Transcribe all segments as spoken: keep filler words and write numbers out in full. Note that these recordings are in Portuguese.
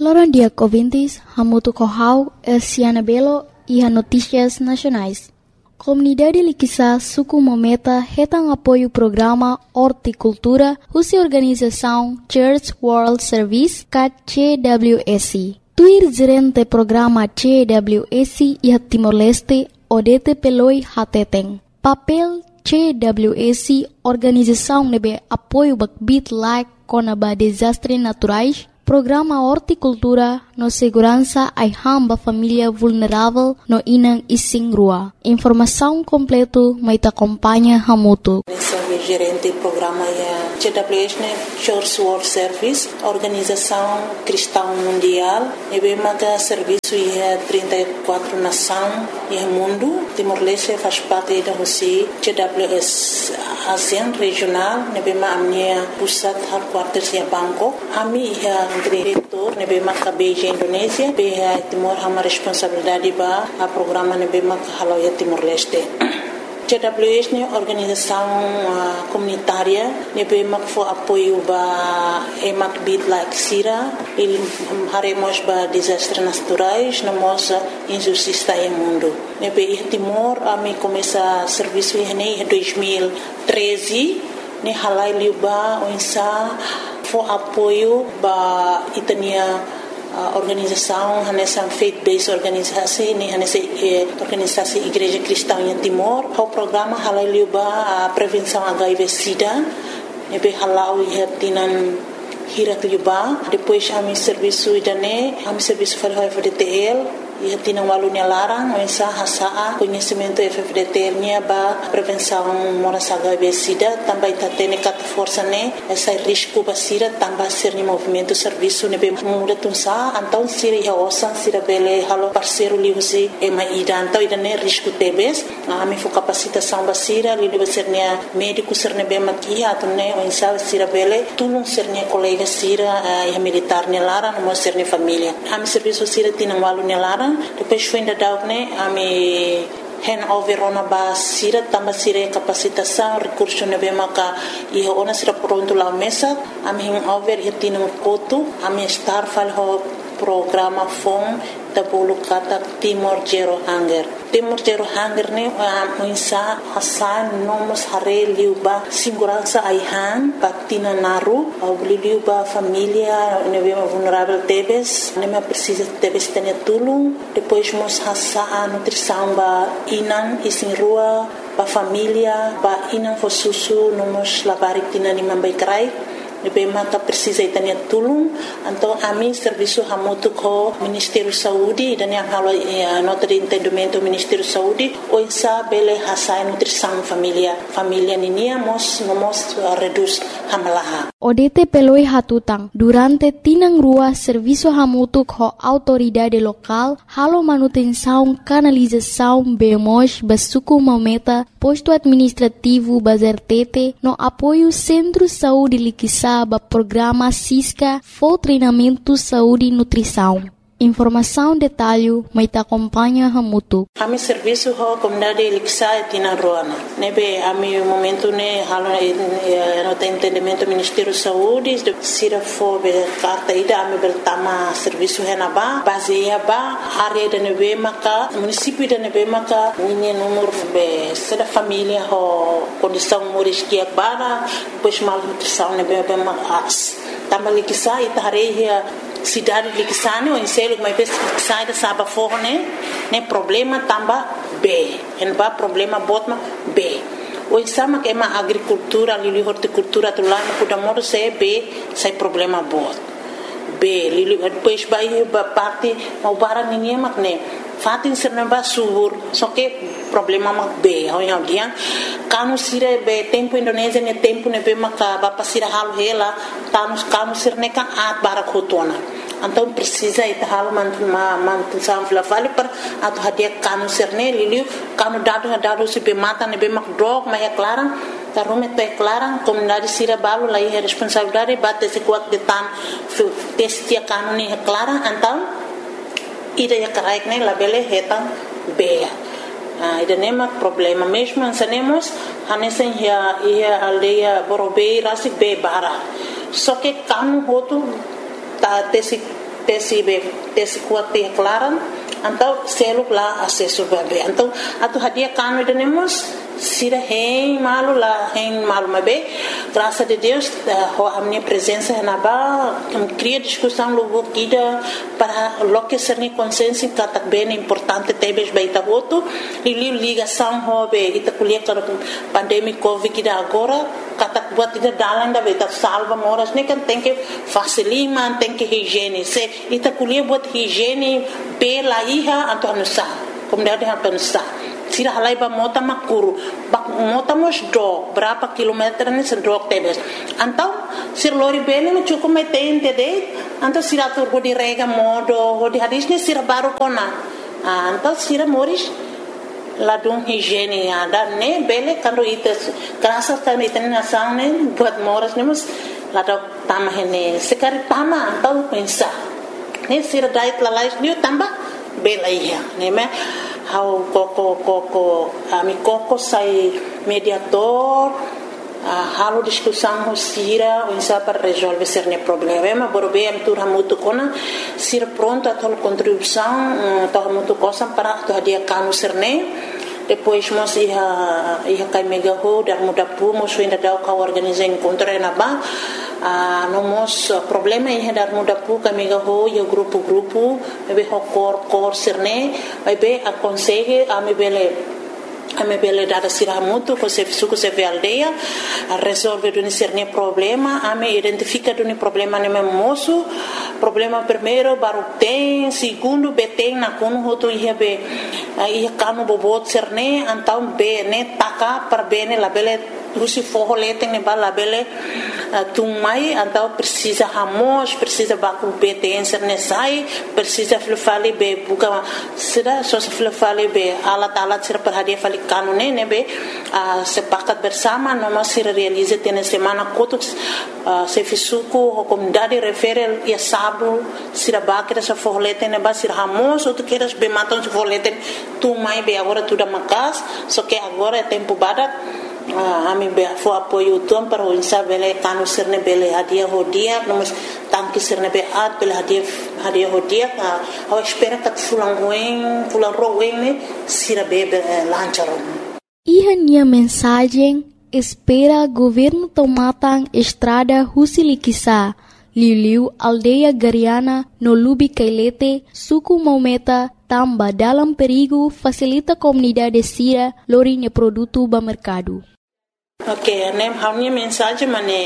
Loran dia ouvintes, Hamutu Kohau, Elsiana Belo e a Notícias Nacionais. Comunidade Liquissa Suku Mometa retam apoio programa Horticultura, Russa Organização Church World Service, C W S. Tuir gerente programa C W S e Timor-Leste, Odete Peloi Hateteng. Papel C W S, Organização nebe apoio bakbit like conaba desastres naturais, Programa Horticultura no segurança ai hamba família vulnerável no inang ising rua. Informação completo mai te acompanha Hamutu. Sou gerente do programa C W S, Church World Service, Organização Cristã Mundial. E bem mata serviço em trinta e quatro nações e mundo. Timor-Leste faz parte da Rússia. C W S ASEAN regional. E bem a minha pusat headquarters em Bangkok. A minha diretor nebe maka Beijing Indonesia be Timor hama responsabilidade ba a programa nebe maka haloya Timor-Leste. C W S ni organização uh, comunitária nebe maka fo apoio ba emak bit like sira il haremos ba desastres naturais na moça injustiça em mundo. Nebe Timor a mi começa serviço em dois mil e treze ni halai liuba onsa for apoio ba itania uh, organização hanessa faith-based organisasi ni hanessa eh, organisasi Igreja Cristã em Timor. O programa halai liuba a prevenção H I V-Sida nebe halau ihatinan hirak liuba. Depois a mi serviço idane a mi serviço para o F D T L e tinang walu nya larang mensa hasaa conhecimento F D T L nya ba prevenção moras H I V-Sida também tatene kat força ne essa risco basira também ser ni movimento serviço ne be muda tunsa então sira ya osan sira bele halo parceiro liusi e mai ida então ida ne risco tebes a mi fo capacitação basira li li ser nya médico ser ne be makia atune mensa sira bele tulung ser nya colega sira e militar ne larang mo ser ne família a mi serviço sira tinang walu nya larang. Depois fui ainda dar né a me handover ona ba sira tamba sira capacitação recurso ne bema ka e ona sira pronto lá mesa a me handover e tinha um coto a me estar fal ho programa fom da bolo kata Timor Zero Hunger. Timor Zero Hunger ne a insa hasan nomos hare liuba segurança aihan patina naru au liuba família ne bema vulnerável tebes ne me precisa tebes tenia tulung depois mos hasa a nutrição ba inan isin rua ba família ba inan fo susu nomos labarik tina ni mambai krai nebe maka precisa itania tulung então a mim serviço hamutu ko Ministério Saúde dan yang halo nota de entendimento Ministério Saúde o insa bele hasa nutrição família família ninia mos mos reduz hamalaha Odete peloi hatutang durante tinang rua serviço hamutu ko autoridade local halo manutenção canalização bemos basuku mometa posto administrativo bazertete no apoio Centro Saúde Liquissa ba programa Cisca for treinamento saúde e nutrição. Informação detalhe mai te acompanha Hamutu. A mi serviço ho comunidade Liquissa tina roana. Nebe a mi momento ne halo no te entendimento Ministério Saúde sira fo be carta ida a mi beltama serviço henaba baseia ba área de nebe maka município de nebe maka ninha número be seda família ho condição moris que bara pois mal nutrição nebe be mas tama Liquissa itareia cidade de Liquissane ou em selo mas vez sai da saba forne né problema tamba B en ba problema botma B o sama que é uma agricultura ali horticultura tu lá no Pudamoro se B sai problema bot B lili depois vai ba parte mau barang ninguém mak né fatin serna ba subur só que problema mak B ao yang dia kanu sire be tempo Indonesia ne tempo ne be maka ba pasira halu hela tanus kanu sirne kan at barak hotona então precisa ita halu mantul ma mantul samfla vale per atau hadia kanu sirne liliu kanu dadu dadu si be mata ne be mak drog ma ya clarang tarume te clarang comunidade sira balu lai responsabilidade bate se kuat de tan testia kanu ni clarang então ida ya karaik ne labele hetang be Ah, ida nema problema mesmo ansanemos hanesen ya ia aldeia borobei rasik be bara só que kanu hotu ta tesi tesi be tesi kuat te klaran então seluk lá acesso bebê então atu hadia kanu denemos sira hein malu lá hein malu mabe graças a Deus a minha presença na ba cria discussão logo guida para loque ser ni consciência que tá bem importante tebes baita voto e ligação hobe ita kuliah para pandemia covid que agora kata buat ida dalan da beta salva moras ne kan tem que facilima tem que higiene se ita kuliah buat higiene pela iha atau anusa kemudian ada anusa sira halai ba mota makuru bak mota mos do berapa kilometer ni sendok tebes antau sir lori bene me cukup metein tede antau sira tur go di rega modo go di hadis ni sira baru kona antau sira moris ladung higiene ada ne bele kando ites kerasa kan iten nasang ne buat moras ne mus ladok tamah ne sekali tama antau pensa ne sira dait lalais ni tambah bela iya ne me how koko koko ami koko sai mediator uh, halo discussão sira insa para resolver cerne problema borbe am tur hamutu kona sira pronto a tol contribuição to hamutu cosa para to dia kanu cerne depois mos iha iha kai mega ho dar muda pu mos ainda dau ka organizar encontro na ba Uh, nomos uh, problema iha dar muda pu kami gaho ya grupo grupo be ho kor kor sirne be aconsegue a me bele a me bele dar sira mutu ko se suku se aldeia a resolve do sirne problema a me identifica do problema ne moço problema primeiro baru tem segundo beteng na kono hoto iha be uh, iha kanu bobot sirne antau be ne taka per bene la bele Rusi forro letem ne bala bele tumai então precisa ramos precisa baku betência nesai precisa flufali be buka será só se flufali be alat alat ser perhadia fali kanune ne be sepakat bersama noma ser realiza tena semana kotuk se fisuku comunidade refere ia sabu sira bakira sa forro letem ne ba sir ramos outro queiras be matam se forro letem tumai be agora tudo makas só que agora é tempo badak a mim be fo apoio tom para o insa bele kanu serne bele hadia hodia nomos tanki serne be at bele hadia hadia hodia a espera que fulan ruim fulan ruim ne sira be lancharon Iha nia mensagem espera governo tomatang estrada Husilikisa Liliu aldeia Gariana no Lubi Kailete suku Maumeta tamba dalam perigo facilita comunidade sira lorinha produto ba mercado. Ok, nem a minha mensagem mane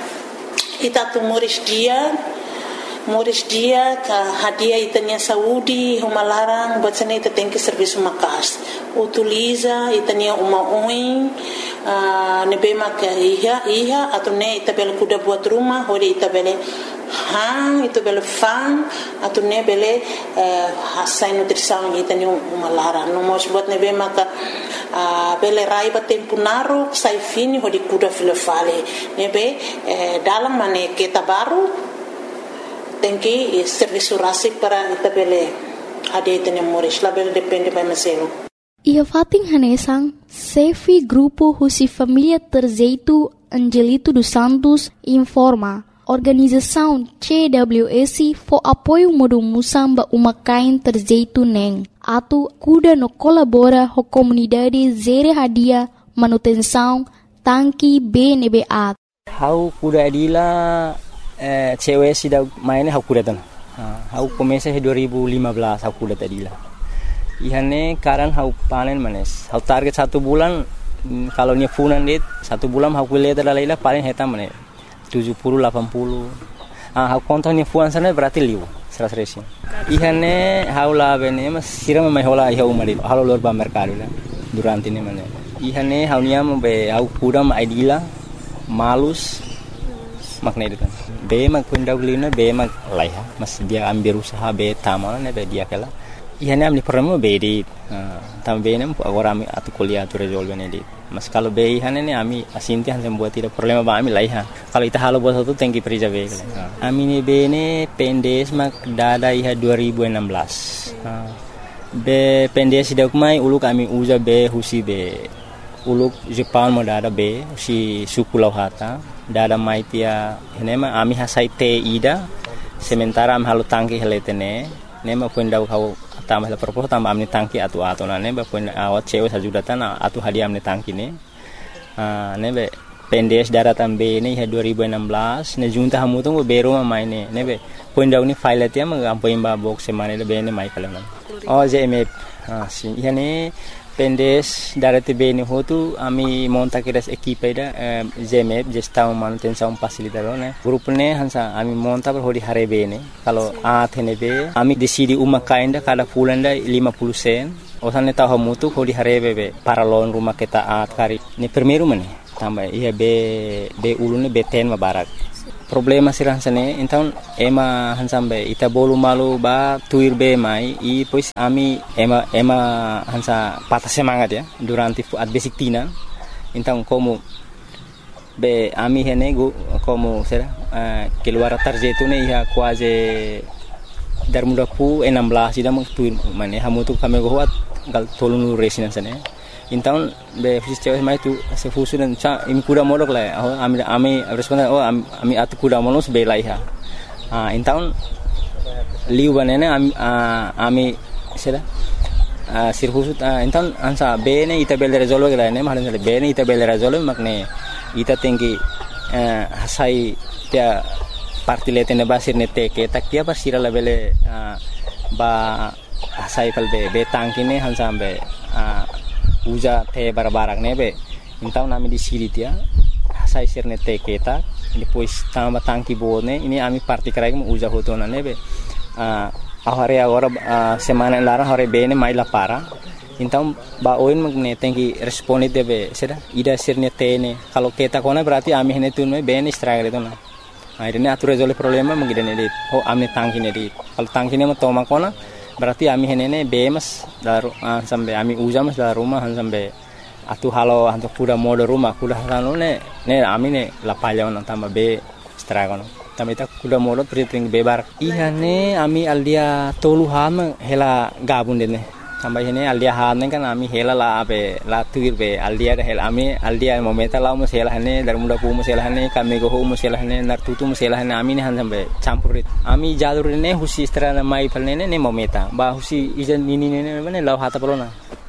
ita tu moris dia moris dia ka hadia itania saúde uma larang buat sana ita tem que serviço makas utiliza itania uma oin nebe maka iha iha atau ne ita bel kuda buat rumah hori ita bele hang itu bele fang atau ne bele hasai nutrição itania uma larang no mos buat nebe maka bele raiba tempo naru sai fini hodi kuda filefale nebe dalam mane kita baru tem que serviço rasik para itabele ade tene moris label depende by maselo ia fating hanesang Sefi grupo Husi Família Terzeito Angelito dos Santos informa organização C W S for apoio modo musamba uma kain terzeito neng atu kuda no colabora ho comunidade zere hadia manutenção tanki B N B A how kuda adila Uh, cewek sida mainnya aku datang. Uh, aku komesa dua ribu lima belas aku datang adila. Ihane karan aku panen manes. Aku target satu bulan kalau nya funan dit satu bulan aku lihat adalah paling hitam manes tujuh puluh delapan puluh. Ah aku kontak nya funan sana berarti liu seras resin. Ihane haula bene mas siram mai hola iha umari. Halo lor ba mercado la durante ini manes. Ihane haunya be aku kudam adila malus makna itu kan. Be mag pundaglina be mag laiha mas dia ambil usaha be tamal ne be dia kala ihane amni problema be di tam be nem agora ami atu kuliah tu resolve ne di mas kalau be ihane ne ami asinti han membuat tidak problema ba ami laiha kalau ita halo bos tu tengki perija be ami ne be ne pendes mag dada iha dua ribu enam belas be pendes dak mai uluk ami uza be husi be uluk Jepang mo dada be si suku lauhata dada maitia enema ami hasai te ida sementara am halu tangki heletene ne ma pun dau kau tambah la propos tambah amni tangki atu atu na ne ba pun awat cewe sajudatan atu hadiah amni tangki ne ah ne be pendes daratan be ne dua ribu enam belas ne junta hamu tu bero ma mai ne ne be pun dau ni file tia ma am poin ba box semane le be ne mai kalam oh je me ah si yani pendes darate be ne hotu ami monta kiras equipe da zemep gestão manutenção facilitador ne grupo ne hansa ami monta per hodi hare be ne kalau a thene be ami decidi uma kainda kada fulanda lima puluh sen osane tahu mutu hodi hare be para lon rumah kita at kari ne primeiro mane tambah ia be be ulune be ten mabarak problema sirang sane então ema hansambe ita bolu malu ba tuir be mai i pois ami ema ema hansa patah semangat ya durante at basic tina então como be ami hene go como será uh, keluar tarjeto ne ia quase dar muda pu enam belas ida tuir mane hamu tu kami go hat gal tolunu resinan sane então be fiz cewek mai tu se fusu dan cha imi kuda modok la oh ami ami responden oh ami atu kuda monos be lai ha ah então liu banene ami ami sera ah sir fusu então ansa be ne ita bel resolve la ne mahalan be ne ita bel resolve makne ita tinggi hasai tia parti letene basir ne teke tak tia basira la bele ba hasai pal be be tangkine hansa be uja te barbarak nebe então nami di siri tia sai sirne te keta depois tamba tangki bone ini ami parti krai mo uja hotona nebe a ahare agora semana lara hore bene mai la para então ba oin magne tenki responde debe seda ida sirne tene kalau keta kona berarti ami hene tunme bene struggle itu na akhirnya atur resolve problema mengidane dit oh ami tangki ne dit kalau tangki ne mo toma kona berarti ami henene bemas daru uh, sampai ami ujamas dari rumah sampai atu halo untuk kuda mode rumah kuda halo ne ne ami ne lapaya on tambah be stragon tambah itu kuda mode priting bebar iya ne ami aldia tolu ham hela gabun dene tambah ini aldia ham kan ami hela la be la tuir be aldia hela ami aldia momenta la mus hela ne dari muda pu mus hela ne kami go mus hela ne nar tutu mus hela ne ami ne han sampai campurit ami jalur ne husi strana mai palne ne momenta ba husi ijan ini ne ne lau hata pelona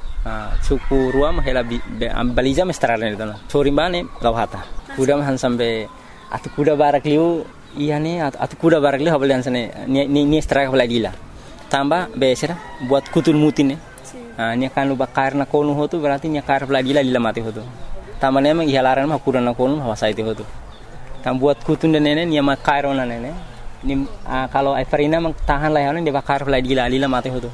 ah suku ruam hela am baliza mestrana ne tana sori bane lau hata kuda han sampai atu kuda barak liu iya ne atu kuda barak liu habalian sane ni ni strike lagi lah tambah besera buat kutul mutin ne ah nya kan luba karna konu hotu berarti nya kar lagi lah lila mati hotu tambah ne mang ihalaran mah kuda na konu hawasa itu hotu tam buat kutun de nene nya mak kairona nene ni ah, kalau Everina mang tahan lah ne de bakar lagi lah lila mati hotu.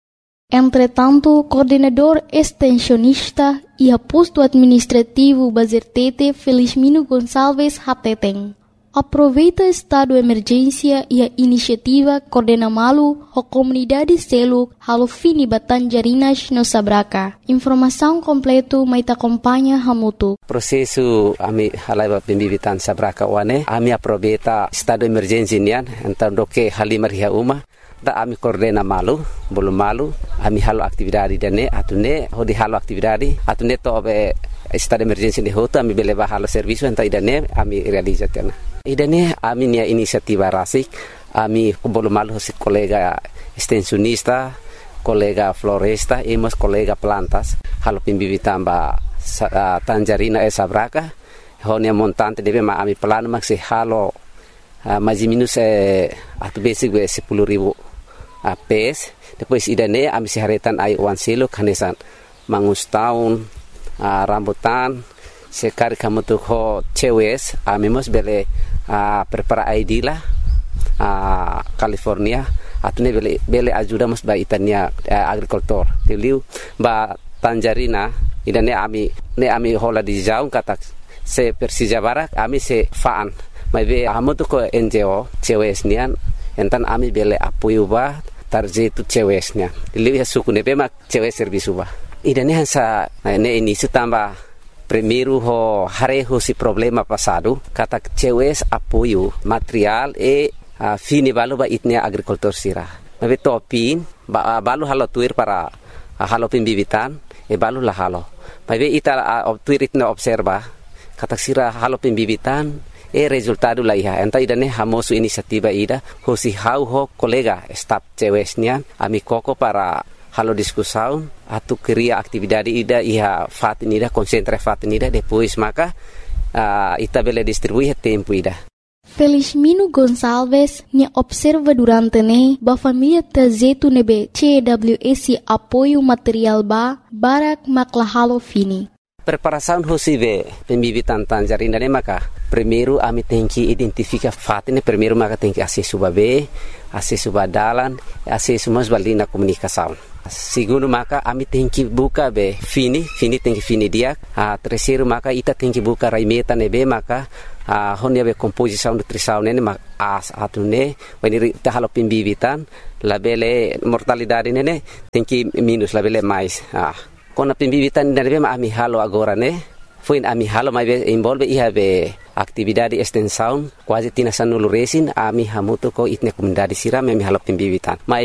Entretanto, coordenador extensionista e aposto administrativo Bazertete Felizmino Gonçalves Hateteng aproveita estado de emergência e a iniciativa Coordena Malu a comunidade Seluk halo fini Batanjarinas no Sabraca. Informação completo mai acompanha Hamutu. Prosesu ami halaiba pembibitan Sabraca wane ami aproveita estado de emergência nian então doke halimar hia uma da ami Coordena Malu belum malu ami halo aktividade dane atune hodi halo aktividade atune to be estado de emergência ni hota ami beleba halo serviço então idane ami realizatena. Idane ami nia inisiativa rasik ami belum malu si kolega extensionista kolega floresta emos kolega plantas halo pimbibitan ba uh, Tanjarina e Sabraca honia montante debe ma ami plano maksi halo uh, maji minus eh atu basic we sepuluh ribu uh, pes depois idane ami siharetan ai wan silo kanesan mangus tahun uh, rambutan sekali kamu tuh ho cewes ami mos bele uh, prepara I D lah uh, California atune bele bele ajuda mos ba itania uh, agrikultor tiliu ba Tanjarina idane ami ne ami hola di jaung kata se Persija Barak ami se faan mai be amu tuh ko N G O cewes nian entan ami bele apoio ba tarje tu cewes nian tiliu ya suku ne be mak cewes servisu ba idane hansa ne ini setambah primeiro ho hareho si problema passado kata cewes apoio material e uh, fini balu ba itnia agricultor sira mabe topin ba balu halo tuir para uh, halo pimbibitan e balu la halo mabe ita uh, tuir itna observa kata sira halo pimbibitan e resultado la iha enta idane hamosu inisiativa ida hosi hau ho kolega staf cewesnya ami koko para halo discussão atu cria atividade ida iha fatin ida concentra fatin ida depois maka uh, ita bele distribuir tempo ida. Felizmino Gonçalves nya observa durante ne ba família tazetu nebe C W S apoio material ba barak maklahalo fini. Preparação hosive pembibitan tangerina ne maka primeiro ami tem que identificar fatin primeiro maka tem que acesso babe acesso badalan acesso mas balina comunicação. Segundo maka ami tem que buka be fini fini tem que fini dia a terceiro maka ita tem que buka raimeta nebe maka a honia be composição nutrição nene mak as atune wani ta halo pembibitan labele mortalidade nene tem que minus labele mais ah kona pembibitan nebe ma ami halo agora ne foi ami halo mai be envolve iha be atividade extensão quase tina sanulu resin ami hamuto ko itne comunidade sira me halo pembibitan